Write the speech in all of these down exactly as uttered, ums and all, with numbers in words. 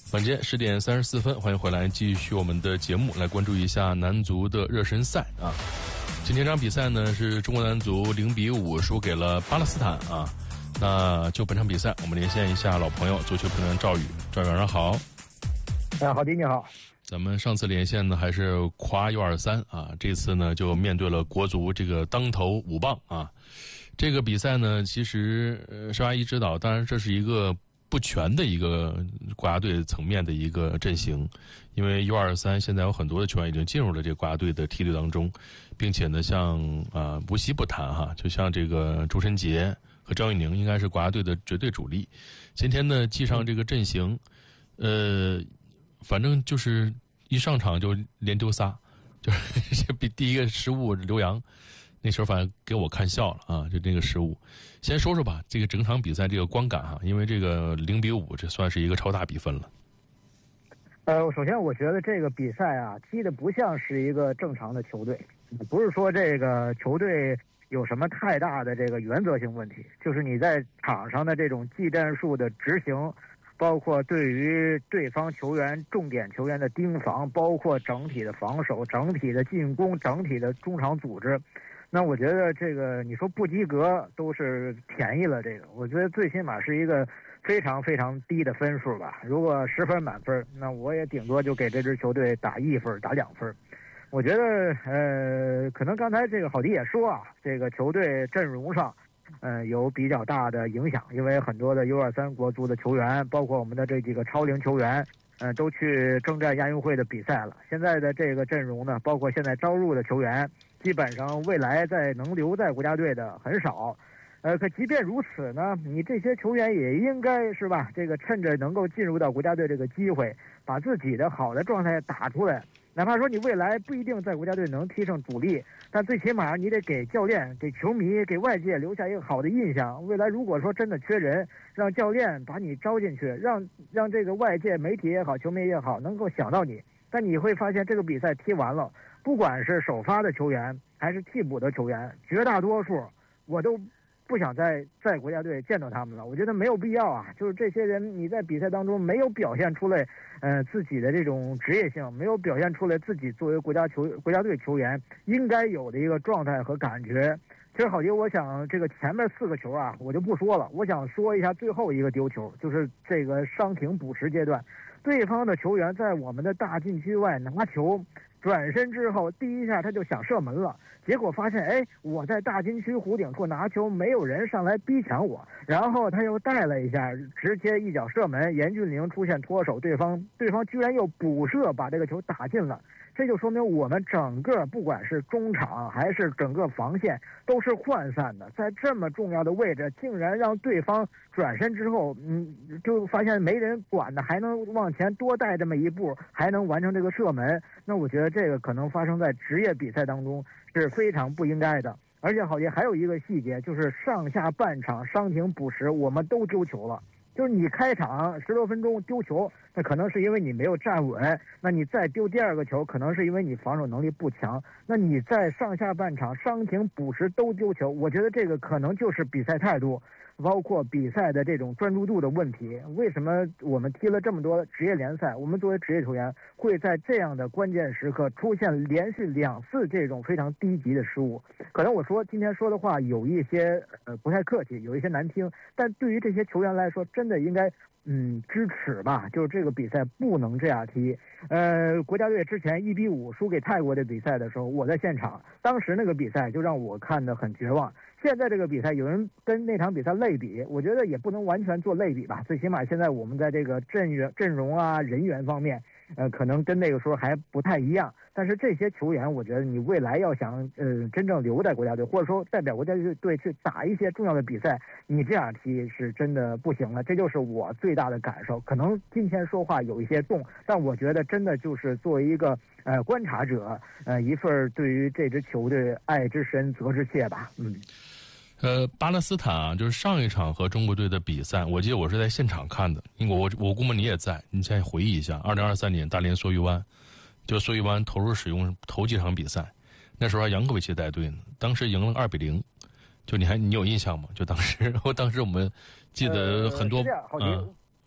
晚间十点三十四分，欢迎回来，继续我们的节目，来关注一下男足的热身赛啊。今天这场比赛呢，是中国男足零比五输给了巴勒斯坦啊。那就本场比赛，我们连线一下老朋友足球评论员赵宇，赵宇晚上好。 啊，郝迪你好。 咱们上次连线呢还是夸 U 二十三 啊，这次呢就面对了国足这个当头五棒啊。这个比赛呢，其实呃邵阿姨指导，当然这是一个不全的一个国家队层面的一个阵型，因为 U 二十三 现在有很多的球员已经进入了这个国家队的梯队当中，并且呢，像啊无锡不谈哈，就像这个朱晨杰和张玉宁应该是国家队的绝对主力。今天呢，记上这个阵型，呃，反正就是一上场就连丢仨，就是比第一个失误刘洋。那时候反正给我看笑了啊，就这个失误。先说说吧，这个整场比赛这个观感哈，因为这个零比五，这算是一个超大比分了。 呃，首先我觉得这个比赛啊，踢的不像是一个正常的球队，不是说这个球队有什么太大的这个原则性问题，就是你在场上的这种技战术的执行，包括对于对方球员重点球员的盯防，包括整体的防守、整体的进攻、整体的中场组织。那我觉得这个你说不及格都是便宜了，这个我觉得最起码是一个非常非常低的分数吧。如果十分满分，那我也顶多就给这支球队打一分，打两分。我觉得呃，可能刚才这个郝迪也说啊，这个球队阵容上呃有比较大的影响，因为很多的 U 二十三 国足的球员，包括我们的这几个超龄球员呃，都去征战亚运会的比赛了。现在的这个阵容呢，包括现在招入的球员，基本上未来在能留在国家队的很少。呃，可即便如此呢，你这些球员也应该是吧，这个趁着能够进入到国家队这个机会，把自己的好的状态打出来。哪怕说你未来不一定在国家队能踢上主力，但最起码你得给教练、给球迷、给外界留下一个好的印象。未来如果说真的缺人，让教练把你招进去，让让这个外界媒体也好、球迷也好能够想到你。但你会发现这个比赛踢完了，不管是首发的球员还是替补的球员，绝大多数我都不想再在国家队见到他们了。我觉得没有必要啊，就是这些人你在比赛当中没有表现出来呃自己的这种职业性，没有表现出来自己作为国家球国家队球员应该有的一个状态和感觉。其实郝杰，我想这个前面四个球啊我就不说了，我想说一下最后一个丢球，就是这个伤停补时阶段，对方的球员在我们的大禁区外拿球转身之后，第一下他就想射门了，结果发现哎，我在大禁区弧顶处拿球，没有人上来逼抢我，然后他又带了一下，直接一脚射门，严俊凌出现脱手，对方对方居然又补射把这个球打进了。这就说明我们整个不管是中场还是整个防线都是涣散的，在这么重要的位置竟然让对方转身之后嗯，就发现没人管的，还能往前多带这么一步，还能完成这个射门。那我觉得这个可能发生在职业比赛当中是非常不应该的。而且郝杰还有一个细节，就是上下半场伤停补时我们都丢球了，就是你开场十多分钟丢球，那可能是因为你没有站稳，那你再丢第二个球可能是因为你防守能力不强，那你在上下半场伤停补时都丢球，我觉得这个可能就是比赛态度，包括比赛的这种专注度的问题。为什么我们踢了这么多职业联赛，我们作为职业球员会在这样的关键时刻出现连续两次这种非常低级的失误？可能我说今天说的话有一些呃不太客气，有一些难听，但对于这些球员来说真的应该嗯支持吧，就是这个比赛不能这样踢。呃，国家队之前一比五输给泰国的比赛的时候，我在现场，当时那个比赛就让我看得很绝望。现在这个比赛有人跟那场比赛类比，我觉得也不能完全做类比吧，最起码现在我们在这个阵员阵容啊人员方面呃，可能跟那个时候还不太一样，但是这些球员我觉得你未来要想呃真正留在国家队，或者说代表国家队去打一些重要的比赛，你这样踢是真的不行了。这就是我最大的感受。可能今天说话有一些重，但我觉得真的就是作为一个呃观察者，呃一份对于这支球队爱之深责之切吧。嗯。 呃，巴勒斯坦啊，就是上一场和中国队的比赛，我记得我是在现场看的，因为我我估摸你也在，你现在回忆一下，二零二三年大连梭玉湾，就梭玉湾投入使用头几场比赛，那时候还杨科维奇带队呢，当时赢了二比零，就你还你有印象吗？就当时，我当时我们记得很多， 呃、嗯嗯。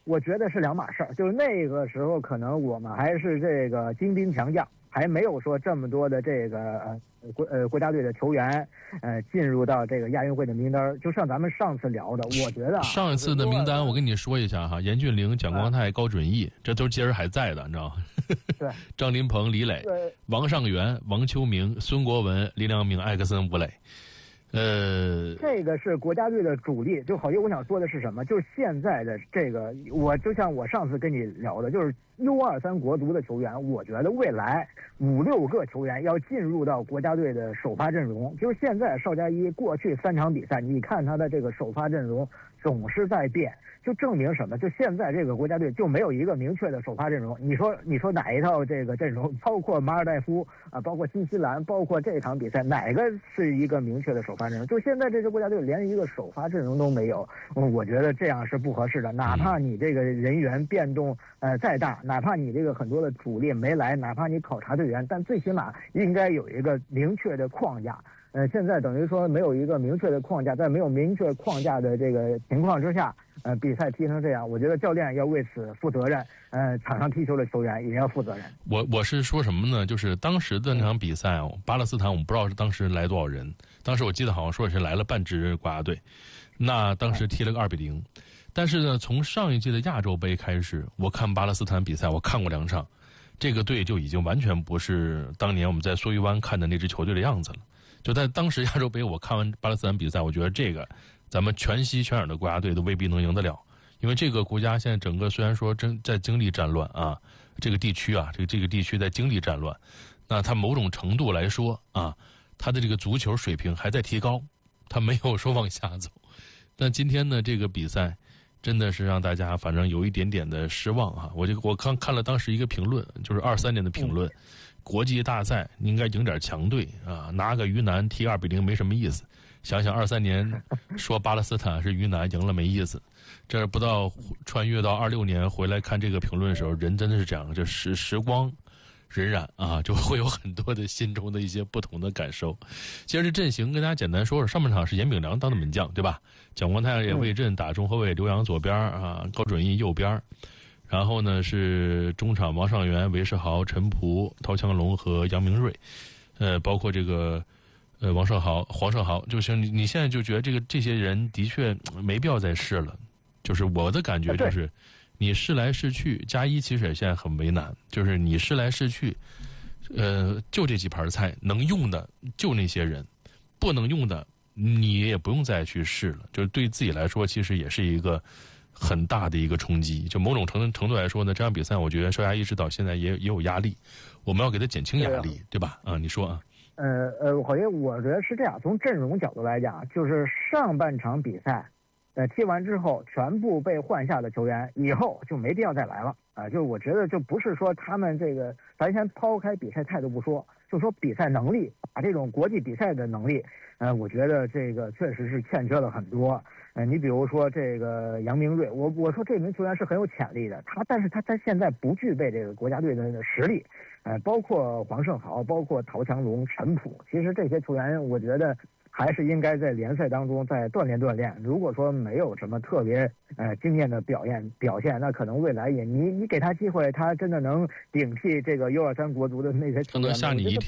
我觉得是两码事儿。就是那个时候可能我们还是这个精兵强将，还没有说这么多的这个呃国呃国家队的球员呃进入到这个亚运会的名单。就像咱们上次聊的，我觉得、啊、 上一次的名单我跟你说一下哈，严俊凌、蒋光太、高准翼，这都今儿还在的，你知道吗？ 对， 张琳芃、李磊、王上元、王秋明、孙国文、李良铭、艾克森、吴磊。呃， 这个是国家队的主力。就郝杰，我想说的是什么？就是现在的这个，我就像我上次跟你聊的，就是 U 二三国足的球员，我觉得未来五六个球员要进入到国家队的首发阵容。就是现在邵佳一过去三场比赛，你看他的这个首发阵容总是在变，就证明什么？就现在这个国家队就没有一个明确的首发阵容。你说，你说哪一套这个阵容？包括马尔代夫啊，包括新西兰，包括这场比赛，哪个是一个明确的首发阵容？就现在这支国家队连一个首发阵容都没有，嗯，我觉得这样是不合适的。哪怕你这个人员变动呃再大，哪怕你这个很多的主力没来，哪怕你考察队员，但最起码应该有一个明确的框架。呃，现在等于说没有一个明确的框架，在没有明确框架的这个情况之下，呃，比赛踢成这样，我觉得教练要为此负责任，呃，场上踢球的球员也要负责任。 我我是说什么呢？就是当时的那场比赛哦，巴勒斯坦我们不知道是当时来多少人，当时我记得好像说是来了半支国家队，那当时踢了个二比零。但是呢，从上一届的亚洲杯开始，我看巴勒斯坦比赛，我看过两场，这个队就已经完全不是当年我们在梭鱼湾看的那支球队的样子了。就在当时亚洲杯，我看完巴勒斯坦比赛，我觉得这个咱们全西全耳的国家队都未必能赢得了，因为这个国家现在整个虽然说正在经历战乱啊，这个地区啊，这个这个地区在经历战乱，那它某种程度来说啊，它的这个足球水平还在提高，它没有说往下走。但今天呢，这个比赛真的是让大家反正有一点点的失望啊！我这个我刚看了当时一个评论，就是二三年的评论。国际大赛应该赢点强队啊，拿个鱼腩踢二比零没什么意思。想想二三年说巴勒斯坦是鱼腩赢了没意思，这不到穿越到二六年回来看这个评论的时候，人真的是这样，就时时光荏苒啊，就会有很多的心中的一些不同的感受。接着这阵型跟大家简单说说，上半场是严炳良当的门将，对吧？蒋光太也卫阵打中后卫，刘洋左边啊，高准翼右边。然后呢是中场王上元、韦世豪、陈璞、陶强龙和杨明锐，呃，包括这个呃王胜豪、黄胜豪，就是你你现在就觉得这个这些人的确没必要再试了，就是我的感觉就是，你试来试去，加一其实也现在很为难，就是你试来试去，呃，就这几盘菜能用的就那些人，不能用的你也不用再去试了，就是对自己来说其实也是一个很大的一个冲击。就某种程程度来说呢，这场比赛我觉得邵佳一指导现在也也有压力，我们要给他减轻压力， 对, 对吧？啊，你说啊？ 呃呃，好像我觉得是这样，从阵容角度来讲，就是上半场比赛，呃，踢完之后全部被换下的球员，以后就没必要再来了啊、呃。就我觉得就不是说他们这个，咱先抛开比赛态度不说，就说比赛能力啊，这种国际比赛的能力，呃，我觉得这个确实是欠缺了很多。呃，你比如说这个杨明锐，我我说这名球员是很有潜力的，他但是他他现在不具备这个国家队的实力，呃，包括黄胜豪，包括陶强龙、陈璞，其实这些球员我觉得还是应该在联赛当中再锻炼锻炼。如果说没有什么特别呃惊艳的表现表现，那可能未来也你你给他机会，他真的能顶替这个 U 二三国足的那些球员， 可能吓你一跳。